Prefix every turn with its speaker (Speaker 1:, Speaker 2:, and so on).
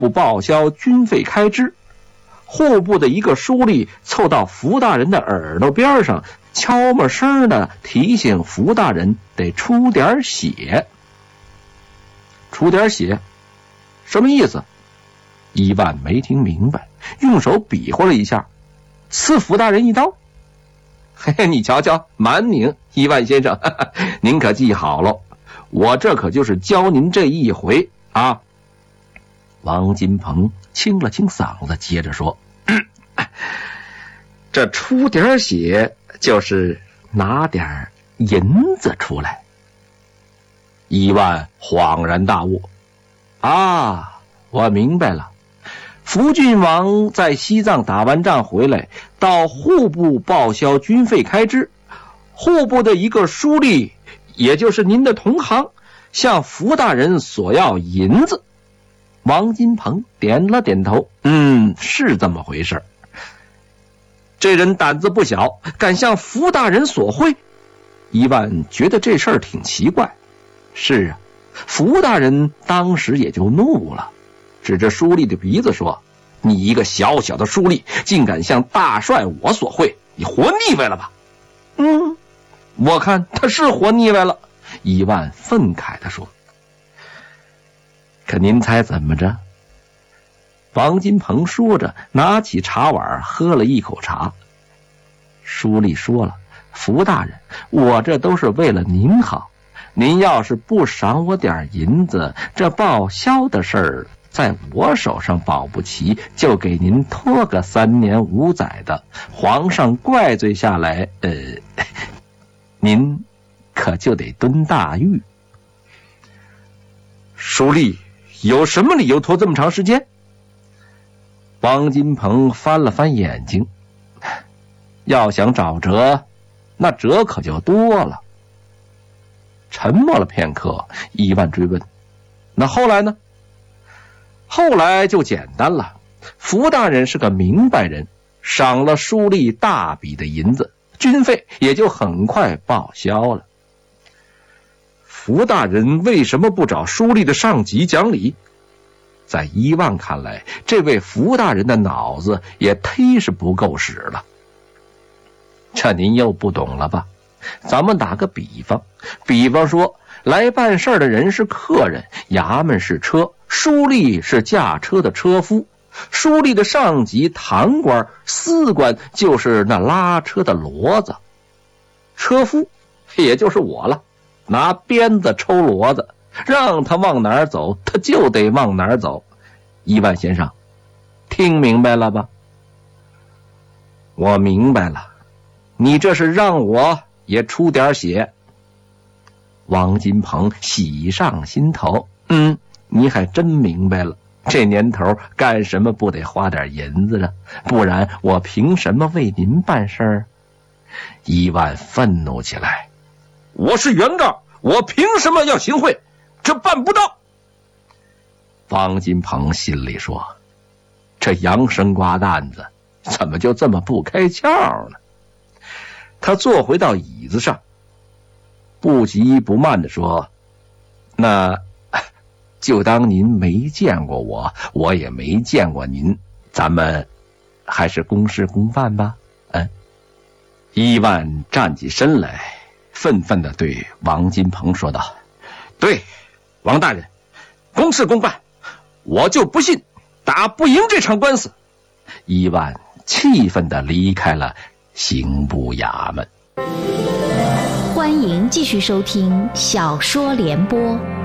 Speaker 1: 不报销军费开支。户部的一个书吏凑到福大人的耳朵边上，悄没声的提醒福大人得出点血。出点血什么意思？伊万没听明白，用手比划了一下，刺福大人一刀。嘿嘿，你瞧瞧，满拧，伊万先生，您可记好了，我这可就是教您这一回啊。王金鹏清了清嗓子，接着说，这出点血就是拿点银子出来。伊万恍然大悟，啊，我明白了。福郡王在西藏打完仗回来，到户部报销军费开支，户部的一个书吏，也就是您的同行，向福大人索要银子。王金鹏点了点头，是这么回事。这人胆子不小，敢向福大人索贿。伊万觉得这事儿挺奇怪。是啊，福大人当时也就怒了，指着书吏的鼻子说，你一个小小的书吏，竟敢向大帅我索贿，你活腻歪了吧？我看他是活腻歪了。伊万愤慨地说。可您猜怎么着？王金鹏说着，拿起茶碗喝了一口茶。书吏说了，福大人，我这都是为了您好，您要是不赏我点银子，这报销的事儿在我手上保不齐，就给您拖个3年5载的，皇上怪罪下来，您可就得蹲大狱。书吏有什么理由拖这么长时间？王金鹏翻了翻眼睛，要想找辙，那辙可就多了。沉默了片刻，伊万追问，那后来呢？后来就简单了，福大人是个明白人，赏了书吏大笔的银子，军费也就很快报销了。福大人为什么不找书吏的上级讲理？在伊万看来，这位福大人的脑子也忒是不够使了。这您又不懂了吧？咱们打个比方说，来办事的人是客人，衙门是车，书吏是驾车的车夫，书吏的上级堂官、司官就是那拉车的骡子，车夫也就是我了，拿鞭子抽骡子，让他往哪儿走，他就得往哪儿走。伊万先生，听明白了吧？我明白了，你这是让我也出点血。王金鹏喜上心头，你还真明白了，这年头干什么不得花点银子呢？不然我凭什么为您办事儿？伊万愤怒起来，我是原告，我凭什么要行贿？这办不到。王金鹏心里说，这洋生瓜蛋子怎么就这么不开窍呢？他坐回到椅子上，不急不慢地说，那就当您没见过我，我也没见过您，咱们还是公事公办吧。伊万站起身来，愤愤地对王金鹏说道，对，王大人，公事公办，我就不信打不赢这场官司。伊万气愤地离开了刑部衙门。
Speaker 2: 欢迎继续收听小说联播。